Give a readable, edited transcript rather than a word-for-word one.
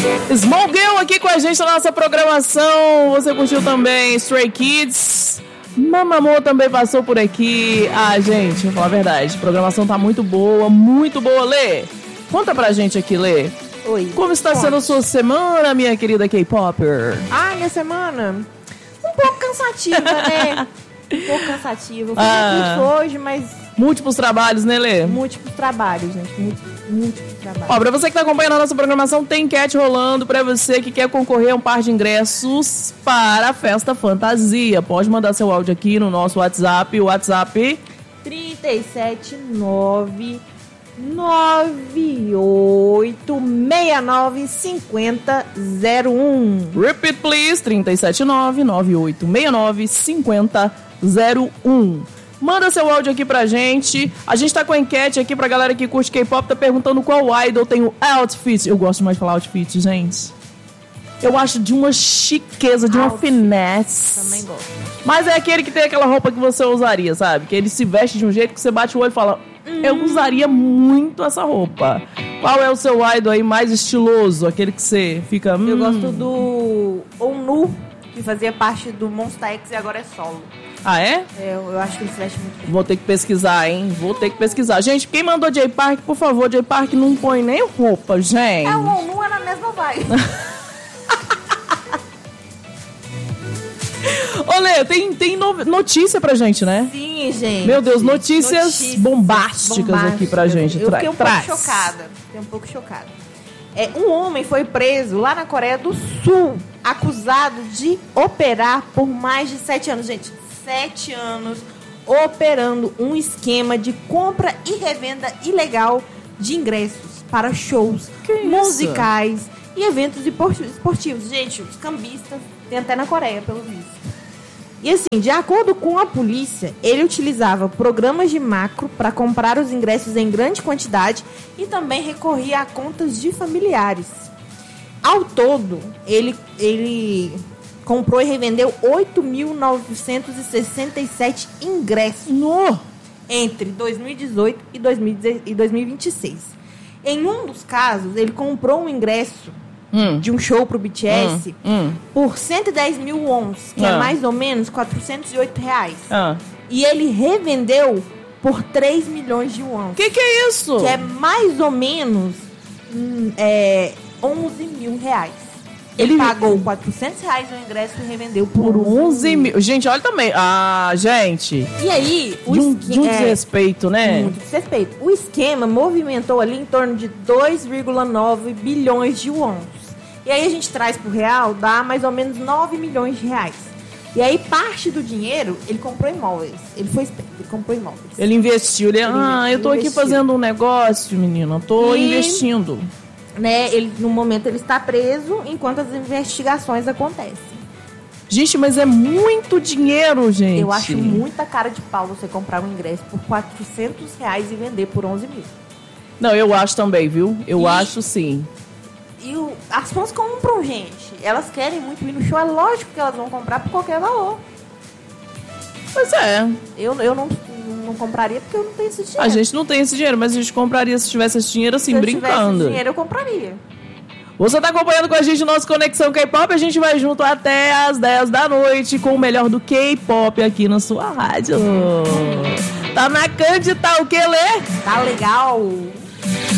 Small Girl aqui com a gente na nossa programação. Você curtiu também Stray Kids? Mamamoo também passou por aqui. Gente, vou falar a verdade, a programação tá muito boa, Lê. Conta pra gente aqui, Lê. Oi. Como está sendo a sua semana, minha querida K-Popper? Minha semana? Um pouco cansativa, né? Um pouco cansativa. Eu fiz curso hoje, mas... Múltiplos trabalhos, né, Lê? Múltiplos trabalhos, gente. Múltiplos trabalhos. Pra você que tá acompanhando a nossa programação, tem enquete rolando pra você que quer concorrer a um par de ingressos para a Festa Fantasia. Pode mandar seu áudio aqui no nosso WhatsApp. O WhatsApp... 37998695001. Repeat, please. 37998695001. Manda seu áudio aqui pra gente. A gente tá com a enquete aqui pra galera que curte K-pop. Tá perguntando qual idol tem o outfit. Eu gosto mais de falar outfit, gente. Eu acho de uma chiqueza, de uma finesse. Também gosto. Mas é aquele que tem aquela roupa que você usaria, sabe? Que ele se veste de um jeito que você bate o olho e fala... Eu usaria muito essa roupa. Qual é o seu idol aí mais estiloso? Aquele que você fica... Eu gosto do Onu, que fazia parte do Monsta X e agora é solo. É? Eu acho que ele se veste muito bem. Vou ter que pesquisar, hein? Gente, quem mandou J Park, por favor, J Park não põe nem roupa, gente. O Onu é na mesma vibe. Olê, tem notícia pra gente, né? Sim, gente. Meu Deus, notícias bombásticas aqui pra gente. Eu fiquei um pouco chocada. Um homem foi preso lá na Coreia do Sul, acusado de operar por mais de 7 anos. Gente, 7 anos operando um esquema de compra e revenda ilegal de ingressos para shows musicais e eventos esportivos. Gente, os cambistas tem até na Coreia, pelo visto. E assim, de acordo com a polícia, ele utilizava programas de macro para comprar os ingressos em grande quantidade e também recorria a contas de familiares. Ao todo, ele comprou e revendeu 8.967 ingressos entre 2018 e 2026. Em um dos casos, ele comprou um ingresso de um show pro BTS por 110 mil wons, que é mais ou menos R$408. E ele revendeu por 3 milhões de wons. Que é isso? Que é mais ou menos 11 mil reais. Ele pagou R$400 no ingresso e revendeu por 11 mil. Gente, olha também. Gente. E aí... De um desrespeito, né? Muito desrespeito. O esquema movimentou ali em torno de 2,9 bilhões de wons. E aí a gente traz pro real, dá mais ou menos 9 milhões de reais. E aí parte do dinheiro, ele comprou imóveis. Ele foi esperto, ele comprou imóveis. Ele investiu. Eu tô aqui fazendo um negócio, menina. Tô investindo. Né, no momento ele está preso enquanto as investigações acontecem. Gente, mas é muito dinheiro, gente. Eu acho muita cara de pau você comprar um ingresso por R$400 e vender por 11 mil. Não, eu acho também, viu? Eu acho sim. E as fãs compram, gente. Elas querem muito ir no show. É lógico que elas vão comprar por qualquer valor. Pois é. Eu não compraria porque eu não tenho esse dinheiro. A gente não tem esse dinheiro, mas a gente compraria se tivesse esse dinheiro assim, brincando. Se eu tivesse esse dinheiro, eu compraria. Você tá acompanhando com a gente o nosso Conexão K-Pop. A gente vai junto até às 10 da noite com o melhor do K-Pop aqui na sua rádio. Tá na Cândido, tá o que, Lê? Tá legal.